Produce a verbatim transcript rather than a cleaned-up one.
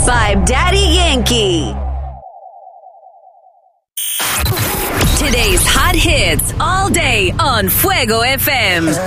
by Daddy Yankee. Today's hot hits all day on Fuego F M.